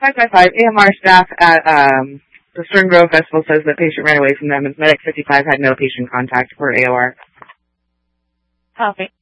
555, AMR staff at the Stern Grove Festival says the patient ran away from them, and Medic 55 had no patient contact for AOR. Copy.